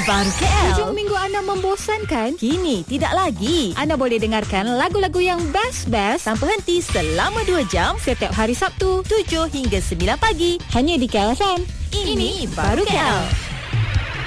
Baru KL. Hujung minggu anda membosankan? Kini tidak lagi. Anda boleh dengarkan lagu-lagu yang best-best Tanpa henti selama 2 jam setiap hari Sabtu 7 hingga 9 pagi. hanya di KL FM. Ini Baru KL.